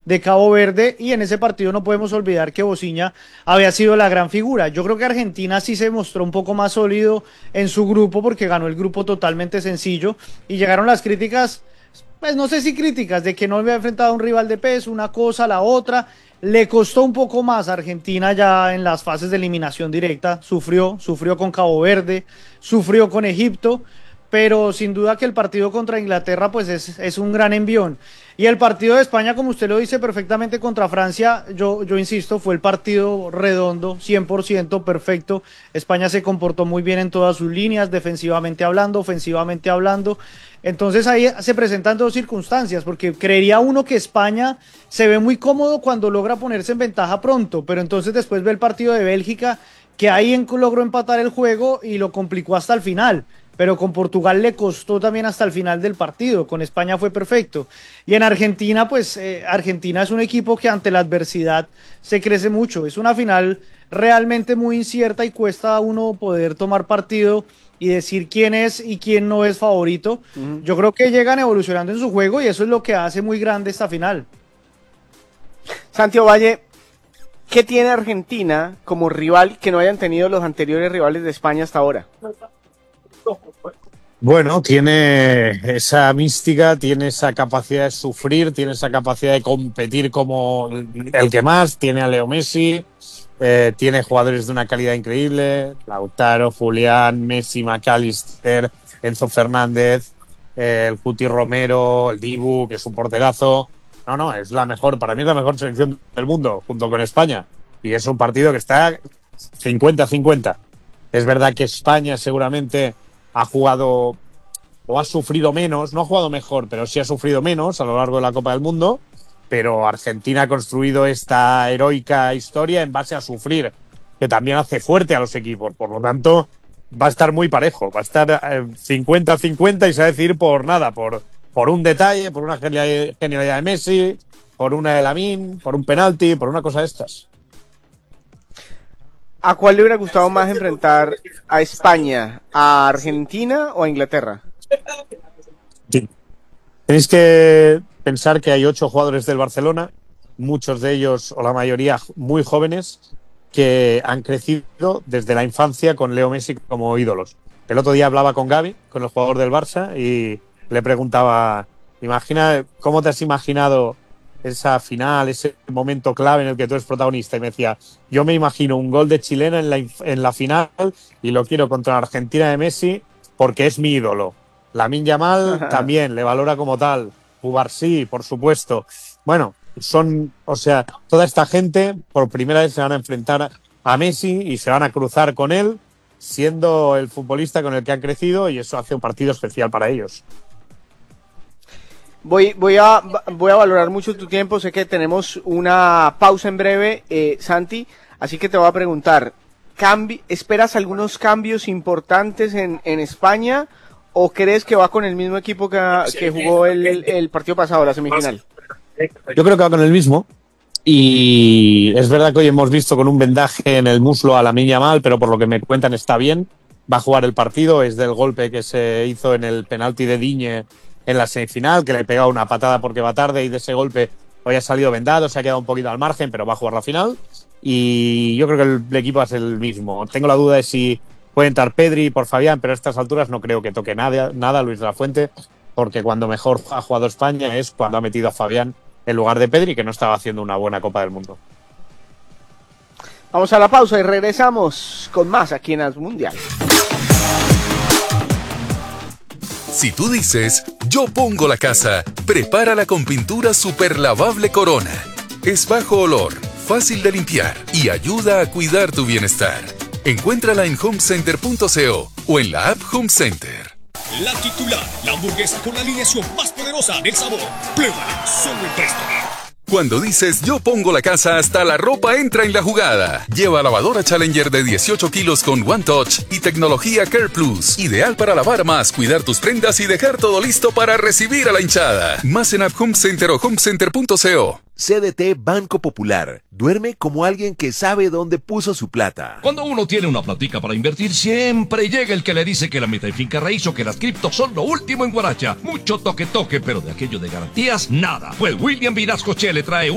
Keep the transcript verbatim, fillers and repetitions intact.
de Cabo Verde, y en ese partido no podemos olvidar que Bociña había sido la gran figura. Yo creo que Argentina sí se mostró un poco más sólido en su grupo porque ganó el grupo totalmente sencillo y llegaron las críticas, pues no sé si críticas, de que no había enfrentado a un rival de peso, una cosa, la otra. Le costó un poco más a Argentina ya en las fases de eliminación directa, sufrió, sufrió con Cabo Verde, sufrió con Egipto, pero sin duda que el partido contra Inglaterra pues es, es un gran envión. Y el partido de España, como usted lo dice perfectamente, contra Francia, yo, yo insisto, fue el partido redondo, cien por ciento perfecto. España se comportó muy bien en todas sus líneas, defensivamente hablando, ofensivamente hablando. Entonces ahí se presentan dos circunstancias, porque creería uno que España se ve muy cómodo cuando logra ponerse en ventaja pronto, pero entonces después ve el partido de Bélgica, que ahí en, logró empatar el juego y lo complicó hasta el final. Pero con Portugal le costó también hasta el final del partido, con España fue perfecto. Y en Argentina, pues eh, Argentina es un equipo que ante la adversidad se crece mucho, es una final realmente muy incierta y cuesta a uno poder tomar partido y decir quién es y quién no es favorito. Uh-huh. Yo creo que llegan evolucionando en su juego y eso es lo que hace muy grande esta final. Santiago Valle, ¿qué tiene Argentina como rival que no hayan tenido los anteriores rivales de España hasta ahora? Bueno, tiene esa mística, tiene esa capacidad de sufrir, tiene esa capacidad de competir como el que más, tiene a Leo Messi, eh, tiene jugadores de una calidad increíble, Lautaro, Julián, Messi, McAllister, Enzo Fernández, eh, el Cuti Romero, el Dibu, que es un porterazo. No, no, es la mejor, para mí es la mejor selección del mundo, junto con España. Y es un partido que está cincuenta a cincuenta. Es verdad que España seguramente ha jugado o ha sufrido menos, no ha jugado mejor, pero sí ha sufrido menos a lo largo de la Copa del Mundo, pero Argentina ha construido esta heroica historia en base a sufrir, que también hace fuerte a los equipos, por lo tanto va a estar muy parejo, va a estar cincuenta a cincuenta y se va a decidir por nada, por, por un detalle, por una genialidad de Messi, por una de Lamine, por un penalti, por una cosa de estas. ¿A cuál le hubiera gustado más enfrentar? ¿A España, a Argentina o a Inglaterra? Sí. Tenéis que pensar que hay ocho jugadores del Barcelona, muchos de ellos, o la mayoría, muy jóvenes, que han crecido desde la infancia con Leo Messi como ídolos. El otro día hablaba con Gavi, con el jugador del Barça, y le preguntaba, imagina, ¿cómo te has imaginado esa final, ese momento clave en el que tú eres protagonista? Y me decía, yo me imagino un gol de chilena en la, en la final y lo quiero contra la Argentina de Messi porque es mi ídolo. Lamine Yamal también le valora como tal. Cubarsí, por supuesto. Bueno, son, o sea, toda esta gente por primera vez se van a enfrentar a Messi y se van a cruzar con él, siendo el futbolista con el que han crecido, y eso hace un partido especial para ellos. Voy, voy, a, voy a valorar mucho tu tiempo, sé que tenemos una pausa en breve, eh, Santi, así que te voy a preguntar, ¿cambi- ¿esperas algunos cambios importantes en, en España o crees que va con el mismo equipo que, que jugó el, el partido pasado, la semifinal? Yo creo que va con el mismo, y es verdad que hoy hemos visto con un vendaje en el muslo a Lamine Yamal, pero por lo que me cuentan está bien, va a jugar el partido, es del golpe que se hizo en el penalti de Digne en la semifinal, que le pegaba una patada porque va tarde y de ese golpe hoy ha salido vendado, se ha quedado un poquito al margen, pero va a jugar la final. Y yo creo que el, el equipo es el mismo. Tengo la duda de si puede entrar Pedri por Fabián, pero a estas alturas no creo que toque nada, nada Luis de la Fuente, porque cuando mejor ha jugado España es cuando ha metido a Fabián en lugar de Pedri, que no estaba haciendo una buena Copa del Mundo. Vamos a la pausa y regresamos con más aquí en As Mundial. Si tú dices, yo pongo la casa, prepárala con pintura super lavable Corona. Es bajo olor, fácil de limpiar y ayuda a cuidar tu bienestar. Encuéntrala en home center punto co o en la app Home Center. La titular, la hamburguesa con la alineación más poderosa del sabor. Pruébala solo en Presto. Cuando dices yo pongo la casa, hasta la ropa entra en la jugada. Lleva lavadora Challenger de dieciocho kilos con One Touch y tecnología Care Plus. Ideal para lavar más, cuidar tus prendas y dejar todo listo para recibir a la hinchada. Más en App Home Center o home center punto co. C D T Banco Popular. Duerme como alguien que sabe dónde puso su plata. Cuando uno tiene una platica para invertir, siempre llega el que le dice que la meta de finca raíz o que las criptos son lo último en Guaracha. Mucho toque toque, pero de aquello de garantías, nada. Pues William Vinasco Che le trae